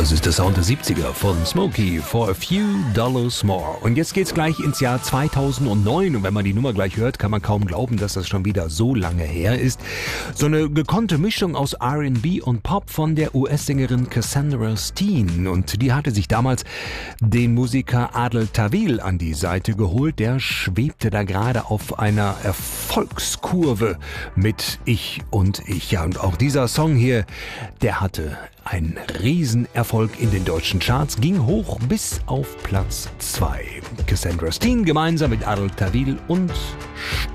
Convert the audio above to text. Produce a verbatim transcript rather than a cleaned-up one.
Das ist der Sound der siebziger von Smokey, For a Few Dollars More. Und jetzt geht's gleich ins Jahr zweitausendneun. Und wenn man die Nummer gleich hört, kann man kaum glauben, dass das schon wieder so lange her ist. So eine gekonnte Mischung aus R and B und Pop von der U S-Sängerin Cassandra Steen. Und die hatte sich damals den Musiker Adel Tawil an die Seite geholt. Der schwebte da gerade auf einer Erfolgskurve mit Ich und Ich. Ja, und auch dieser Song hier, der hatte einen Riesenerfolg in den deutschen Charts, ging hoch bis auf Platz zwei. Cassandra Steen gemeinsam mit Adel Tawil und